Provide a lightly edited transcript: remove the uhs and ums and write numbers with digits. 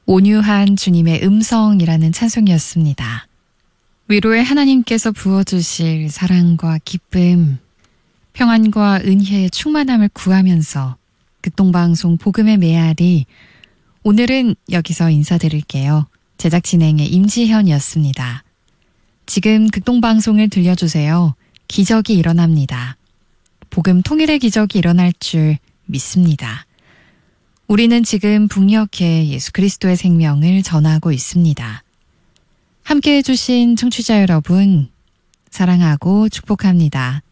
온유한 주님의 음성이라는 찬송이었습니다. 위로의 하나님께서 부어주실 사랑과 기쁨, 평안과 은혜의 충만함을 구하면서 극동방송 복음의 메아리, 오늘은 여기서 인사드릴게요. 제작 진행의 임지현이었습니다. 지금 극동방송을 들려주세요. 기적이 일어납니다. 복음 통일의 기적이 일어날 줄 믿습니다. 우리는 지금 북녘에 예수 그리스도의 생명을 전하고 있습니다. 함께해 주신 청취자 여러분, 사랑하고 축복합니다.